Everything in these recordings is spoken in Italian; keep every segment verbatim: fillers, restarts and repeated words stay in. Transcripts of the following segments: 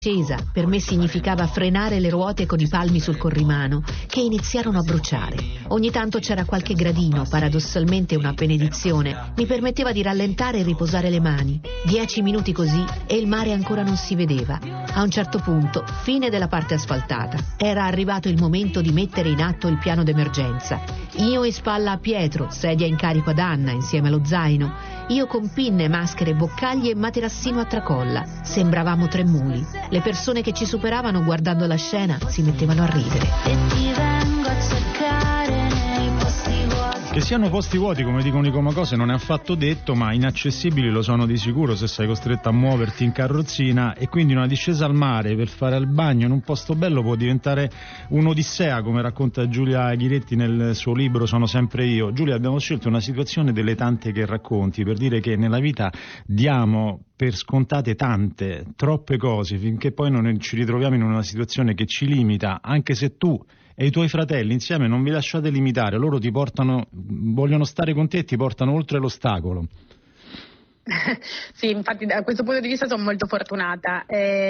Per me significava frenare le ruote con i palmi sul corrimano, che iniziarono a bruciare. Ogni tanto c'era qualche gradino, paradossalmente una benedizione. Mi permetteva di rallentare e riposare le mani. Dieci minuti così e il mare ancora non si vedeva. A un certo punto, fine della parte asfaltata. Era arrivato il momento di mettere in atto il piano d'emergenza. Io in spalla a Pietro, sedia in carico ad Anna insieme allo zaino. Io con pinne, maschere, boccagli e materassino a tracolla. Sembravamo tre muli. Le persone che ci superavano guardando la scena si mettevano a ridere. E ti vengo a cercare nei posti vuoti. Che siano posti vuoti, come dicono i Comacose, non è affatto detto, ma inaccessibili lo sono di sicuro se sei costretto a muoverti in carrozzina, e quindi una discesa al mare per fare il bagno in un posto bello può diventare un'odissea, come racconta Giulia Ghiretti nel suo libro Sono sempre io. Giulia, abbiamo scelto una situazione delle tante che racconti per dire che nella vita diamo per scontate tante, troppe cose, finché poi non ci ritroviamo in una situazione che ci limita, anche se tu e i tuoi fratelli insieme non vi lasciate limitare, loro ti portano, vogliono stare con te e ti portano oltre l'ostacolo. Sì, infatti da questo punto di vista sono molto fortunata.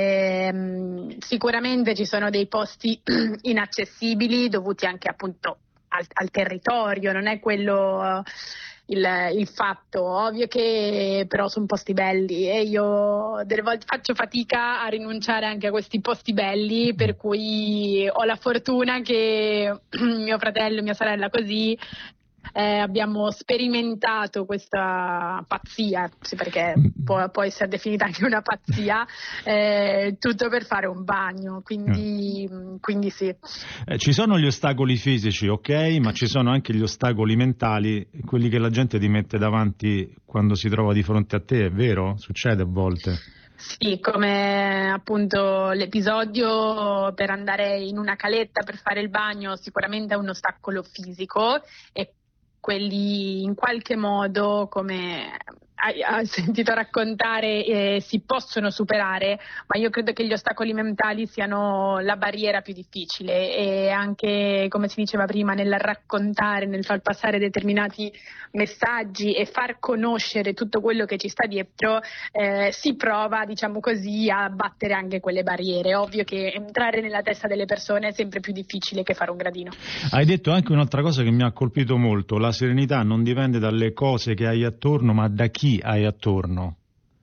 Eh, sicuramente ci sono dei posti inaccessibili dovuti anche appunto al, al territorio, non è quello il, il fatto, ovvio che però sono posti belli e io delle volte faccio fatica a rinunciare anche a questi posti belli, per cui ho la fortuna che mio fratello e mia sorella così Eh, abbiamo sperimentato questa pazzia, sì, perché può, può essere definita anche una pazzia, eh, tutto per fare un bagno, quindi, mm. quindi sì. Eh, ci sono gli ostacoli fisici, ok, ma ci sono anche gli ostacoli mentali, quelli che la gente ti mette davanti quando si trova di fronte a te, è vero? Succede a volte. Sì, come appunto l'episodio per andare in una caletta per fare il bagno sicuramente è un ostacolo fisico, e quelli in qualche modo, come hai, hai sentito raccontare, eh, si possono superare, ma io credo che gli ostacoli mentali siano la barriera più difficile, e anche, come si diceva prima, nel raccontare, nel far passare determinati messaggi e far conoscere tutto quello che ci sta dietro, eh, si prova, diciamo così, a battere anche quelle barriere. Ovvio che entrare nella testa delle persone è sempre più difficile che fare un gradino. Hai detto anche un'altra cosa che mi ha colpito molto: la serenità non dipende dalle cose che hai attorno, ma da chi hai attorno.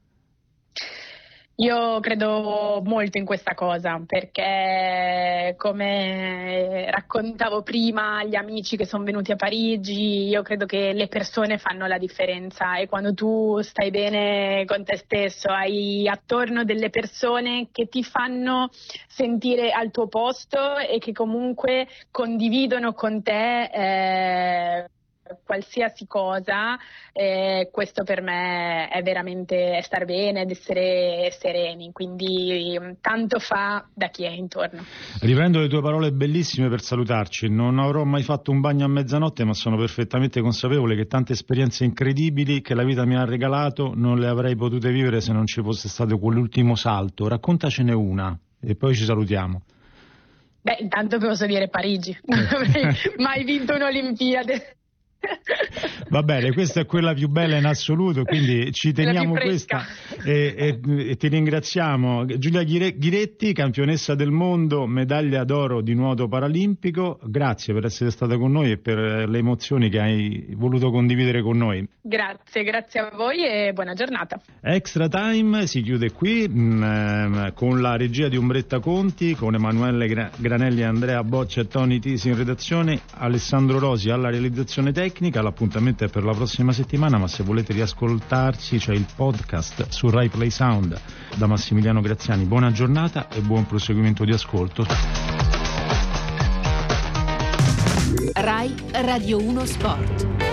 Io credo molto in questa cosa, perché come raccontavo prima agli amici che sono venuti a Parigi, io credo che le persone fanno la differenza, e quando tu stai bene con te stesso, hai attorno delle persone che ti fanno sentire al tuo posto e che comunque condividono con te eh, qualsiasi cosa, eh, questo per me è veramente è star bene ed essere sereni, quindi tanto fa da chi è intorno. Riprendo le tue parole bellissime per salutarci: non avrò mai fatto un bagno a mezzanotte, ma sono perfettamente consapevole che tante esperienze incredibili che la vita mi ha regalato non le avrei potute vivere se non ci fosse stato quell'ultimo salto. Raccontacene una e poi ci salutiamo. Beh, intanto posso dire Parigi, non avrei mai vinto un'Olimpiade. Va bene, questa è quella più bella in assoluto, quindi ci teniamo questa e, e, e ti ringraziamo. Giulia Ghiretti, campionessa del mondo, medaglia d'oro di nuoto paralimpico, grazie per essere stata con noi e per le emozioni che hai voluto condividere con noi. Grazie, grazie a voi e buona giornata. Extra Time si chiude qui mh, con la regia di Umbretta Conti, con Emanuele Gra- Granelli, Andrea Boccia e Tony Tisi in redazione, Alessandro Rosi alla realizzazione tecnica. L'appuntamento è per la prossima settimana, ma se volete riascoltarsi c'è il podcast su Rai Play Sound da Massimiliano Graziani. Buona giornata e buon proseguimento di ascolto. Rai Radio uno Sport.